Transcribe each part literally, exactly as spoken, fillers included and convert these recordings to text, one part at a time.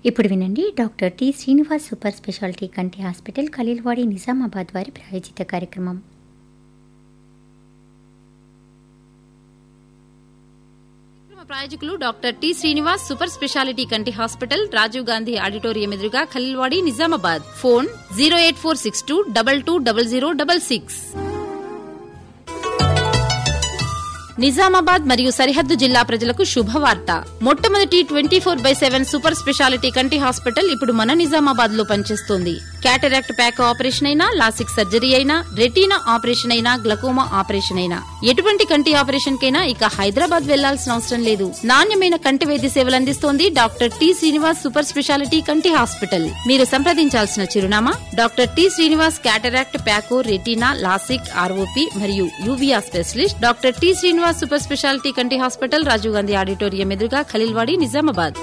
ఇప్పుడు వినండి doctor T Srinivas super speciality కంటి హాస్పిటల్ ఖలీల్వాడి నిజామాబాద్ వారి ప్రాయోజిత కార్యక్రమం. ప్రాయోజకులు doctor T Srinivas super speciality కంటి హాస్పిటల్, రాజీవ్ గాంధీ ఆడిటోరియం ఎదురుగా, Khaleelwadi, Nizamabad. Phone zero eight four six two double two double zero double six. Nizamabad మరియు సరిహద్దు జిల్లా ప్రజలకు శుభవార్త. మొట్టమొదటి twenty four by seven super speciality కంటి హాస్పిటల్ ఇప్పుడు మన నిజామాబాద్ లో పనిచేస్తోంది. క్యాటరాక్ట్ ప్యాక్ ఆపరేషన్ అయినా, లాసిక్ సర్జరీ అయినా, రెటీనా ఆపరేషన్ అయినా, గ్లకోమా ఆపరేషన్ అయినా, ఎటువంటి కంటి ఆపరేషన్ కైనా ఇక హైదరాబాద్ వెళ్లాల్సిన అవసరం లేదు. నాణ్యమైన కంటి వైద్య సేవలు అందిస్తోంది doctor T Srinivas super speciality కంటి హాస్పిటల్. మీరు సంప్రదించాల్సిన చిరునామా doctor T Srinivas cataract phaco, retina, LASIK, ROP మరియు uvea specialist, doctor T Srinivas super speciality కంటి హాస్పిటల్, రాజీవ్ గాంధీ ఆడిటోరియం ఎదురుగా, ఖలీల్వాడి, నిజామాబాద్.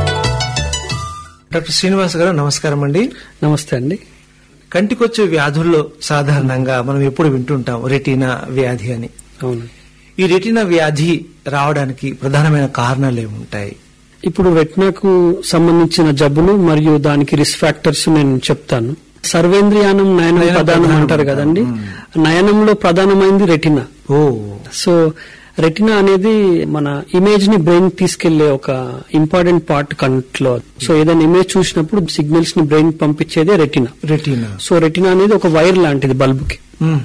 డాక్టర్ శ్రీనివాస్ గారు నమస్కారం అండి. నమస్తే అండి. కంటికొచ్చే వ్యాధుల్లో సాధారణంగా మనం ఎప్పుడు వింటుంటాం రెటీనా వ్యాధి అని. అవును. ఈ రెటీనా వ్యాధి రావడానికి ప్రధానమైన కారణాలు ఏముంటాయి? ఇప్పుడు రెటినాకు సంబంధించిన జబ్బులు మరియు దానికి రిస్క్ ఫ్యాక్టర్స్ నేను చెప్తాను. సర్వేంద్రియానం, నయనం ప్రధానం అంటారు కదండి. నయనంలో ప్రధానమైంది రెటినా. ఓ సో రెటినా అనేది మన ఇమేజ్ ని బ్రెయిన్ తీసుకెళ్లే ఒక ఇంపార్టెంట్ పార్ట్ కంట్లో. సో ఏదైనా ఇమేజ్ చూసినప్పుడు సిగ్నల్స్ ని brain పంపించేదే retina. Retina so retina అనేది ఒక వైర్ లాంటిది బల్బ్ కి.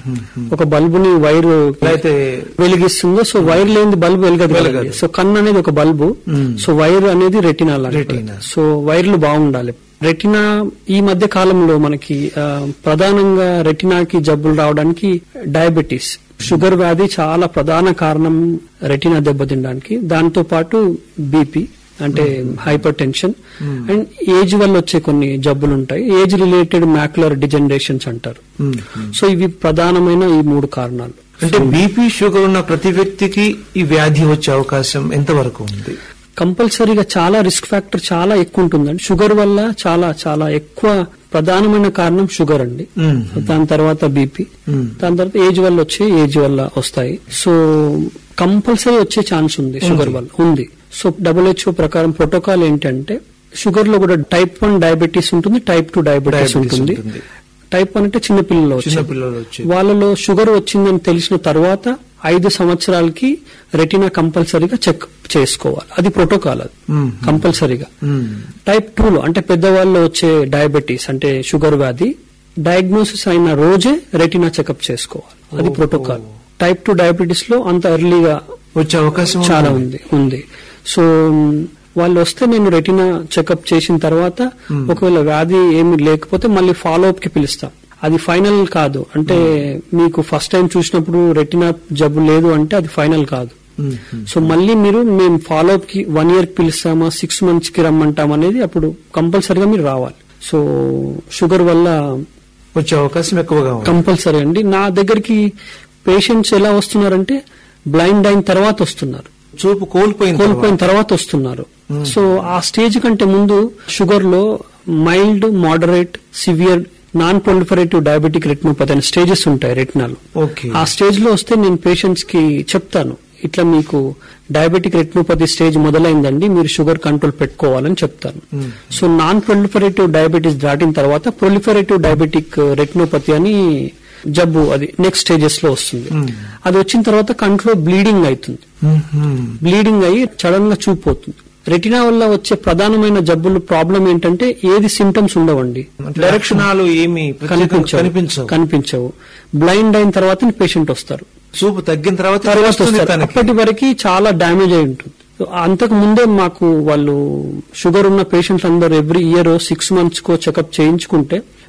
ఒక బల్బుని వైర్ అయితే వెలిగిస్తుందో, సో వైర్ లేని బల్బు వెలగదు. సో కన్ను అనేది ఒక బల్బు, సో వైర్ అనేది రెటినా లాంటిది. సో వైర్లు బాగుండాలి. రెటినా ఈ మధ్య కాలంలో మనకి ప్రధానంగా రెటినాకి జబ్బులు రావడానికి డయాబెటీస్, షుగర్ వ్యాధి చాలా ప్రధాన కారణం రెటినా దెబ్బతినడానికి. దాంతో పాటు బీపీ అంటే హైపర్ టెన్షన్ అండ్ ఏజ్ వల్ల వచ్చే కొన్ని జబ్బులు ఉంటాయి. ఏజ్ రిలేటెడ్ మ్యాక్యులర్ డిజనరేషన్స్ అంటారు. సో ఇవి ప్రధానమైన ఈ మూడు కారణాలు. అంటే బీపీ, షుగర్ ఉన్న ప్రతి వ్యక్తికి ఈ వ్యాధి వచ్చే అవకాశం ఎంతవరకు ఉంది? కంపల్సరీగా చాలా రిస్క్ ఫ్యాక్టర్ చాలా ఎక్కువ ఉంటుందండి. షుగర్ వల్ల చాలా చాలా ఎక్కువ ప్రధానమైన కారణం షుగర్ అండి. దాని తర్వాత బీపీ, దాని తర్వాత ఏజ్ వల్ల వచ్చే ఏజ్ వల్ల వస్తాయి. సో కంపల్సరీ వచ్చే ఛాన్స్ ఉంది షుగర్ వల్ల ఉంది. సో డబ్ల్యూహెచ్ఓ ప్రకారం ప్రోటోకాల్ ఏంటంటే షుగర్ లో కూడా టైప్ వన్ డయాబెటీస్ ఉంటుంది, టైప్ టూ డయాబెటీస్ ఉంటుంది. టైప్ వన్ అంటే చిన్నపిల్లలు వచ్చి వాళ్ళలో షుగర్ వచ్చిందని తెలిసిన తర్వాత ఐదు సంవత్సరాలకి రెటినా కంపల్సరీగా చెక్ చేసుకోవాలి. అది ప్రోటోకాల్, అది కంపల్సరీగా. టైప్ టూ లో అంటే పెద్దవాళ్ళు వచ్చే డయాబెటీస్ అంటే షుగర్ వ్యాధి డయాగ్నోసిస్ అయిన రోజే రెటినా చెకప్ చేసుకోవాలి. అది ప్రోటోకాల్. టైప్ టూ డయాబెటీస్ లో అంత ఎర్లీగా వచ్చే అవకాశం చాలా ఉంది ఉంది సో వాళ్ళు వస్తే నేను రెటినా చెకప్ చేసిన తర్వాత ఒకవేళ వ్యాధి ఏమి లేకపోతే మళ్ళీ ఫాలో అప్ కి పిలుస్తాం. అది ఫైనల్ కాదు. అంటే మీకు ఫస్ట్ టైం చూసినప్పుడు రెటినా జబ్బు లేదు అంటే అది ఫైనల్ కాదు. సో మళ్ళీ మీరు మేము ఫాలో అప్ కి వన్ ఇయర్ కి పిలుస్తామా, సిక్స్ మంత్స్ కి రమ్మంటాం అనేది అప్పుడు కంపల్సరీగా మీరు రావాలి. సో షుగర్ వల్ల వచ్చే అవకాశం ఎక్కువగా కంపల్సరీ అండి. నా దగ్గరికి పేషెంట్స్ ఎలా వస్తున్నారంటే బ్లైండ్ అయిన తర్వాత వస్తున్నారు, చూపు కోల్పోయిన కోల్పోయిన తర్వాత వస్తున్నారు. సో ఆ స్టేజ్ కంటే ముందు షుగర్ లో mild, moderate, severe, non proliferative diabetic retinopathy అనే స్టేజెస్ ఉంటాయి రెటినాలో. ఆ స్టేజ్ లో వస్తే నేను పేషెంట్స్ కి చెప్తాను, ఇట్లా మీకు డయాబెటిక్ రెటినోపతి స్టేజ్ మొదలైందండి, మీరు షుగర్ కంట్రోల్ పెట్టుకోవాలని చెప్తాను. సో నాన్ ప్రొలిఫరేటివ్ డయాబెటీస్ దాటిన తర్వాత ప్రొలిఫరేటివ్ డయాబెటిక్ రెటినోపతి అని జబ్బు అది నెక్స్ట్ స్టేజెస్ లో వస్తుంది. అది వచ్చిన తర్వాత కంట్లో బ్లీడింగ్ అవుతుంది. బ్లీడింగ్ అయ్యి సడన్ గా చూపోతుంది. రెటినా వల్ల వచ్చే ప్రధానమైన జబ్బులు ప్రాబ్లం ఏంటంటే ఏది సిమ్టమ్స్ ఉండవండి, లక్షణాలు ఏమి కనిపించవు కనిపించవు బ్లైండ్ అయిన తర్వాత పేషెంట్ వస్తారు, చూపు తగ్గిన తర్వాత తర్వాత వస్తారు. అప్పటి వరకు చాలా డ్యామేజ్ అయి ఉంటుంది. అంతకు ముందే మాకు వాళ్ళు షుగర్ ఉన్న పేషెంట్స్ అందరూ ఎవ్రీ ఇయర్ సిక్స్ మంత్స్ కో చెకప్ చేయించుకుంటే